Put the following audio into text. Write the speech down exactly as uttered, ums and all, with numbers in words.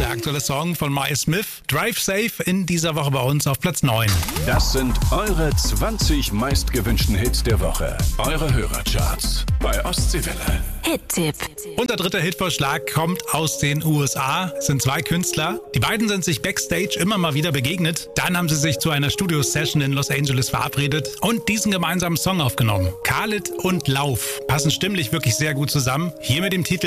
Der aktuelle Song von Maya Smith, Drive Safe, in dieser Woche bei uns auf Platz neun. Das sind eure zwanzig meistgewünschten Hits der Woche. Eure Hörercharts bei Ostseewelle. Hit-Tipp. Und der dritte Hitvorschlag kommt aus den U S A. Es sind zwei Künstler. Die beiden sind sich backstage immer mal wieder begegnet. Dann haben sie sich zu einer Studio-Session in Los Angeles verabredet und diesen gemeinsamen Song aufgenommen. Khalid und Lauf passen stimmlich wirklich sehr gut zusammen. Hier mit dem Titel